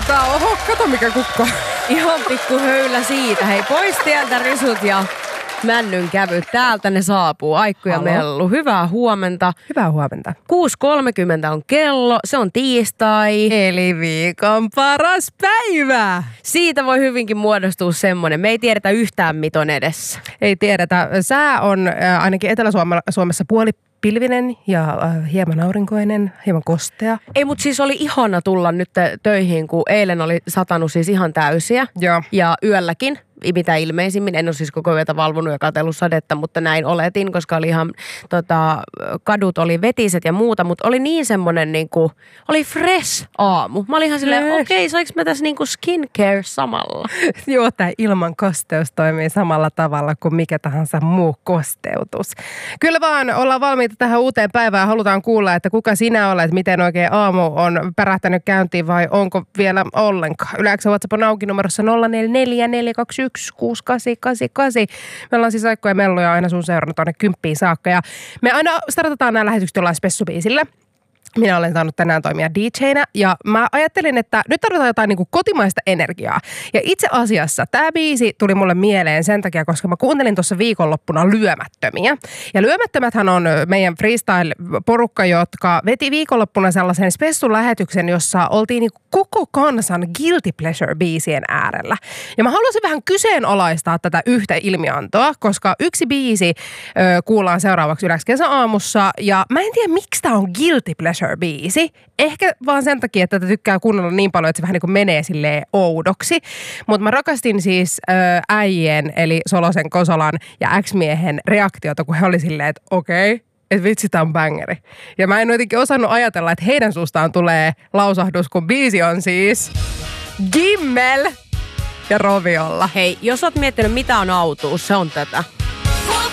Oho, kato mikä kukko. Ihan pikku höylä siitä. Hei, pois tieltä risut ja männyn kävyt. Täältä ne saapuu. Aikku ja Mellu. Hyvää huomenta. Hyvää huomenta. 6.30 on kello. Se on tiistai. Eli viikon paras päivä. Siitä voi hyvinkin muodostua semmoinen. Me ei tiedetä yhtään miton edessä. Ei tiedetä. Sää on ainakin Etelä-Suomessa puolipilvinen ja hieman aurinkoinen, hieman kostea. Ei, mutta siis oli ihana tulla nyt töihin, kun eilen oli satanut siis ihan täysiä. Joo. Ja yölläkin. Mitä ilmeisimmin. En ole siis koko yötä valvonut ja katsellut sadetta, mutta näin oletin, koska oli ihan, kadut oli vetiset ja muuta, mutta oli niin semmoinen niinku, oli fresh aamu. Mä olin ihan silleen, okei, saanko mä tässä niinku skincare samalla? Joo, tää ilman kosteus toimii samalla tavalla kuin mikä tahansa muu kosteutus. Kyllä vaan ollaan valmiita tähän uuteen päivään ja halutaan kuulla, että kuka sinä olet, miten oikein aamu on pärähtänyt käyntiin vai onko vielä ollenkaan. Yleensä WhatsApp on auki numerossa 044421 6888. Me ollaan siis Aikku ja Mellu ja aina sun seurannut tuonne 10 saakka. Ja me aina startataan nämä lähetykset jollain spessubiisillä. Minä olen saanut tänään toimia DJ:nä ja mä ajattelin, että nyt tarvitaan jotain niin kuin kotimaista energiaa. Ja itse asiassa tämä biisi tuli mulle mieleen sen takia, koska mä kuuntelin tuossa viikonloppuna Lyömättömiä. Ja Lyömättömäthän on meidän freestyle-porukka, jotka veti viikonloppuna sellaisen spessulähetyksen, jossa oltiin niin koko kansan guilty pleasure-biisien äärellä. Ja mä haluaisin vähän kyseenalaistaa tätä yhtä ilmiantoa, koska yksi biisi kuullaan seuraavaksi Yleensä kesäaamussa. Ja mä en tiedä, miksi tää on guilty pleasure-biisi. Ehkä vaan sen takia, että tätä tykkää kuunnella niin paljon, että se vähän niin kuin menee silleen oudoksi. Mutta mä rakastin siis äijien, eli Solosen, Kosolan ja X-miehen reaktiota, kun he oli silleen, että okei. Että vitsi, tää on bangeri. Ja mä en jotenkin osannut ajatella, että heidän suustaan tulee lausahdus, kun biisi on siis Gimmel ja Roviolla. Hei, jos oot miettinyt, mitä on autuus, se on tätä.